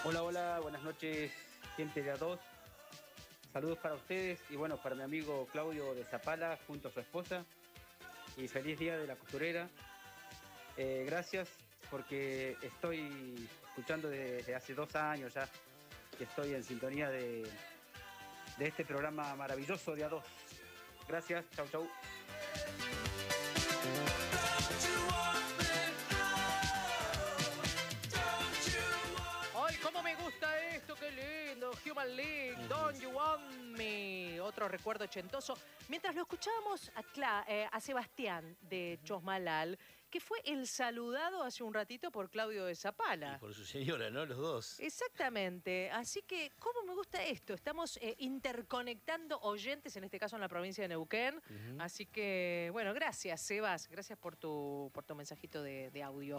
Hola, hola, buenas noches, gente de A2. Saludos para ustedes y bueno, para mi amigo Claudio de Zapala junto a su esposa. Y feliz día de la costurera. Gracias porque estoy escuchando desde hace 2 años ya que estoy en sintonía de este programa maravilloso de A2. Gracias, chau, chau. ¡Ay, cómo me gusta esto! ¡Qué lindo! Human League, Don't You Want Me. Otro recuerdo ochentoso. Mientras lo escuchábamos a Sebastián de Chosmalal, que fue el saludado hace un ratito por Claudio de Y Zapala. por su señora, ¿no? Los dos. Exactamente. Así que, ¿cómo me gusta esto? Estamos interconectando oyentes, en este caso en la provincia de Neuquén. Así que, bueno, gracias, Sebas. Gracias por tu mensajito de audio.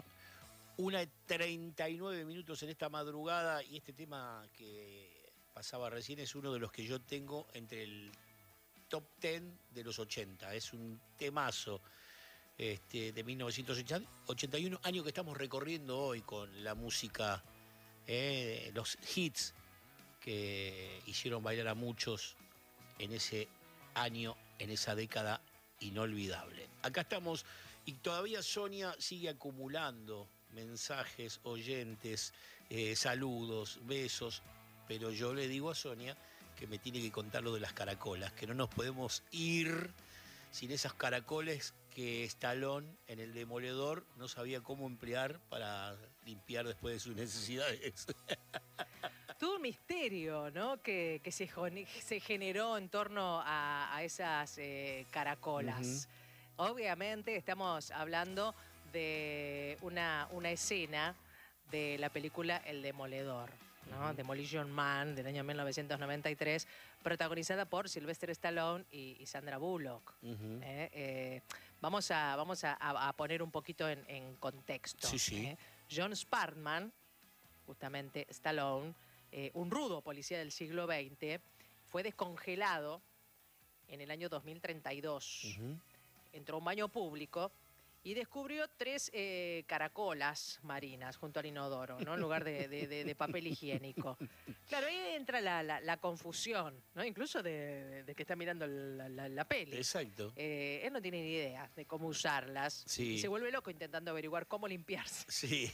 1:39 en esta madrugada y este tema que pasaba recién es uno de los que yo tengo entre el top 10 de los 80. Es un temazo de 1981, año que estamos recorriendo hoy con la música, los hits que hicieron bailar a muchos en ese año, en esa década inolvidable. Acá estamos y todavía Sonia sigue acumulando mensajes, oyentes, saludos, besos, pero yo le digo a Sonia que me tiene que contar lo de las caracolas, que no nos podemos ir sin esas caracoles que Stallone en El Demoledor no sabía cómo emplear para limpiar después de sus necesidades. Todo un misterio, ¿no? Que se generó en torno a esas caracolas. Obviamente estamos hablando de una escena de la película El Demoledor, ¿no? Demolition Man, del año 1993, protagonizada por Sylvester Stallone y Sandra Bullock. Vamos a poner un poquito en contexto. Sí, sí. John Sparkman, justamente Stallone, un rudo policía del siglo XX, fue descongelado en el año 2032. Entró a un baño público y descubrió 3 caracolas marinas junto al inodoro, ¿no? En lugar de papel higiénico. Claro, ahí entra la confusión, ¿no? Incluso de que está mirando la peli. Exacto. Él no tiene ni idea de cómo usarlas. Sí. Y se vuelve loco intentando averiguar cómo limpiarse. Sí.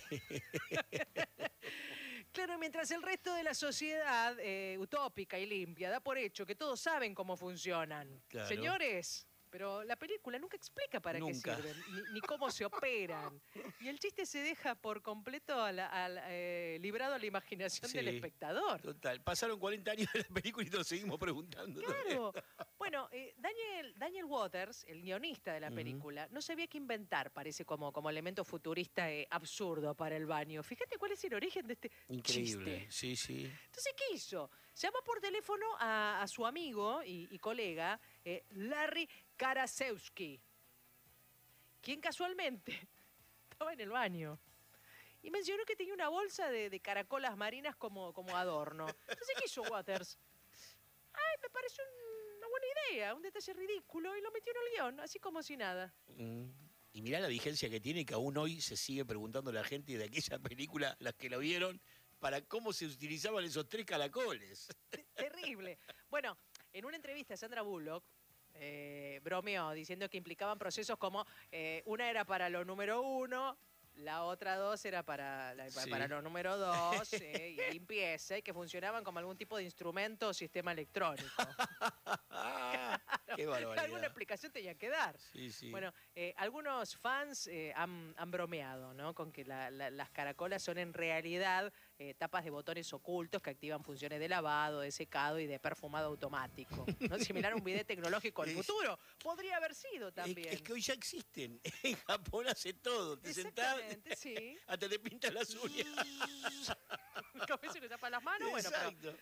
Claro, mientras el resto de la sociedad utópica y limpia da por hecho que todos saben cómo funcionan. Claro. Señores, pero la película nunca explica para qué sirven, ni cómo se operan. Y el chiste se deja por completo librado a la imaginación del espectador. Total. Pasaron 40 años de la película y nos seguimos preguntando. Claro. Bueno, Daniel Waters, el guionista de la película, no sabía qué inventar, parece como elemento futurista absurdo para el baño. Fíjate cuál es el origen de este Increíble. chiste. Sí, sí. Entonces, ¿qué hizo? Llamó por teléfono a su amigo y colega, Larry Karaszewski, quien casualmente estaba en el baño. Y mencionó que tenía una bolsa de caracolas marinas como adorno. Entonces, ¿qué hizo Waters? Ay, me pareció una buena idea, un detalle ridículo, y lo metió en el guión, así como si nada. Y mirá la vigencia que tiene, que aún hoy se sigue preguntando a la gente de aquella película, las que la vieron, para cómo se utilizaban esos 3 caracoles. Terrible. Bueno, en una entrevista a Sandra Bullock, bromeó diciendo que implicaban procesos como una era para lo número 1, la otra 2 era para lo número 2, y limpieza, y que funcionaban como algún tipo de instrumento o sistema electrónico. Qué barbaridad. Alguna explicación tenía que dar. Sí, sí. Bueno, algunos fans han bromeado, ¿no? Con que las caracolas son en realidad tapas de botones ocultos que activan funciones de lavado, de secado y de perfumado automático, ¿no? Similar a un bidet tecnológico del futuro. Podría haber sido también. Es que hoy ya existen. En Japón hace todo. Te sentás, sí. hasta te pintan las uñas. A veces le tapan las manos. Exacto.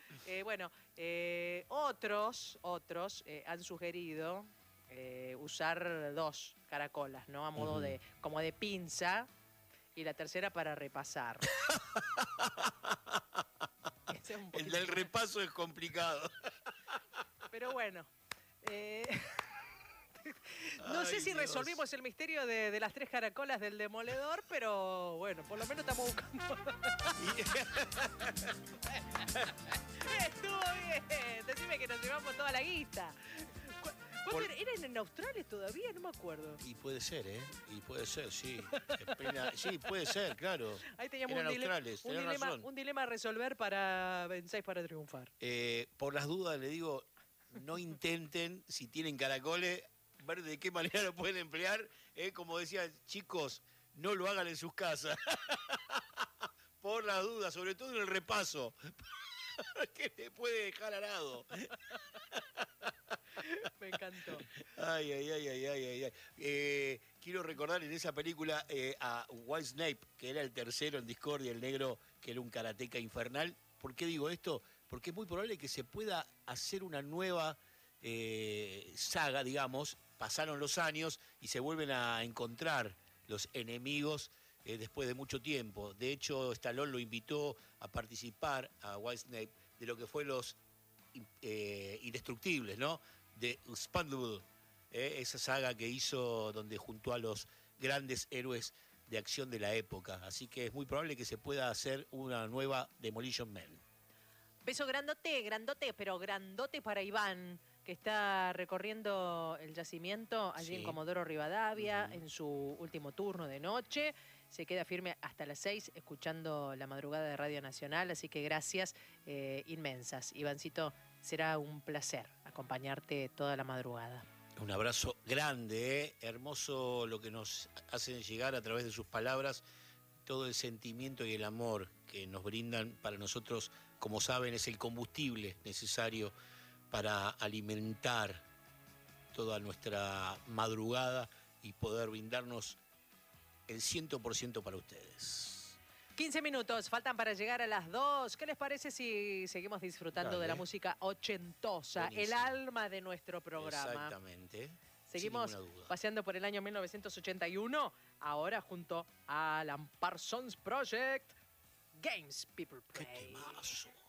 Otros han sugerido usar 2 caracolas, ¿no? A modo como de pinza, y la tercera para repasar. El del repaso es complicado. Pero bueno, No sé Ay, si Dios. resolvimos el misterio de las 3 caracolas del demoledor, pero bueno, por lo menos estamos buscando. Estuvo bien. Decime que nos llevamos toda la guita. ¿Eran en Australia todavía? No me acuerdo. Y puede ser, ¿eh? Y puede ser, sí. Sí, puede ser, claro. Ahí teníamos Eran australes, tenés razón. un dilema a resolver para Vencéis para triunfar. Por las dudas le digo, no intenten, si tienen caracoles, ver de qué manera lo pueden emplear. Como decía, chicos, no lo hagan en sus casas. Por las dudas, sobre todo en el repaso. Que le puede dejar arado. Me encantó. Ay. Quiero recordar en esa película a White Snape, que era el tercero en Discordia, el negro, que era un karateca infernal. ¿Por qué digo esto? Porque es muy probable que se pueda hacer una nueva saga, digamos. Pasaron los años y se vuelven a encontrar los enemigos después de mucho tiempo. De hecho, Stallone lo invitó a participar a White Snape de lo que fue los Indestructibles, ¿no? De Expendable, esa saga que hizo donde juntó a los grandes héroes de acción de la época. Así que es muy probable que se pueda hacer una nueva Demolition Man. Beso grandote, pero grandote para Iván, que está recorriendo el yacimiento allí en Comodoro Rivadavia, en su último turno de noche. Se queda firme hasta las 6 escuchando la madrugada de Radio Nacional, así que gracias inmensas. Ivancito, será un placer acompañarte toda la madrugada. Un abrazo grande, hermoso lo que nos hacen llegar a través de sus palabras, todo el sentimiento y el amor que nos brindan para nosotros, como saben, es el combustible necesario para alimentar toda nuestra madrugada y poder brindarnos el 100% para ustedes. 15 minutos, faltan para llegar a las 2. ¿Qué les parece si seguimos disfrutando de la música ochentosa, Buenísimo. el alma de nuestro programa? Exactamente. Seguimos paseando por el año 1981, ahora junto a Alan Parsons Project, Games People Play. ¡Qué temazo!